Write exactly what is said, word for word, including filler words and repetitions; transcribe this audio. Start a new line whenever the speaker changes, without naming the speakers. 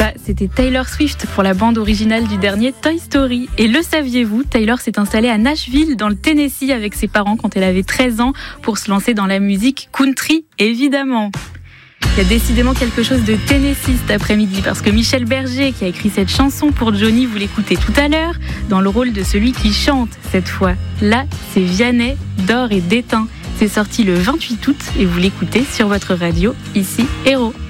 ça, c'était Taylor Swift pour la bande originale du dernier Toy Story. Et le saviez-vous, Taylor s'est installée à Nashville, dans le Tennessee, avec ses parents quand elle avait treize ans, pour se lancer dans la musique country, évidemment. Il y a décidément quelque chose de Tennessee cet après-midi, parce que Michel Berger, qui a écrit cette chanson pour Johnny, vous l'écoutez tout à l'heure, dans le rôle de celui qui chante cette fois. Là, c'est Vianney, d'or et d'étain. C'est sorti le vingt-huit août et vous l'écoutez sur votre radio, ici Héros.